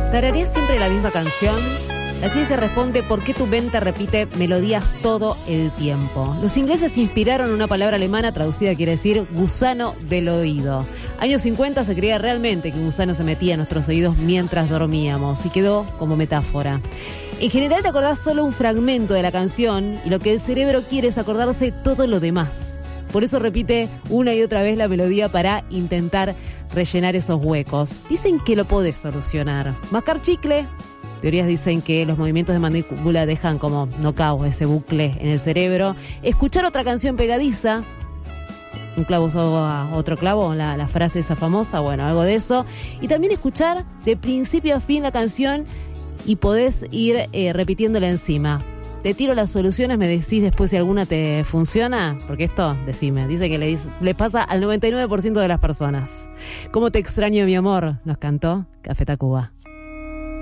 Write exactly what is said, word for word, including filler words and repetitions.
¿Tarareas siempre la misma canción? La ciencia responde por qué tu mente repite melodías todo el tiempo. Los ingleses inspiraron una palabra alemana traducida quiere decir gusano del oído. Años cincuenta se creía realmente que un gusano se metía en nuestros oídos mientras dormíamos y quedó como metáfora. En general te acordás solo un fragmento de la canción y lo que el cerebro quiere es acordarse todo lo demás. Por eso repite una y otra vez la melodía para intentar rellenar esos huecos. Dicen que lo podés solucionar. Mascar chicle. Teorías dicen que los movimientos de mandíbula dejan como knockout ese bucle en el cerebro. Escuchar otra canción pegadiza. Un clavo a otro clavo, la, la frase esa famosa, bueno, algo de eso. Y también escuchar de principio a fin la canción y podés ir eh, repitiéndola encima. Te tiro las soluciones, me decís después si alguna te funciona, porque esto, decime, dice que le, le pasa al noventa y nueve por ciento de las personas. ¿Cómo te extraño, mi amor? Nos cantó Café Tacuba.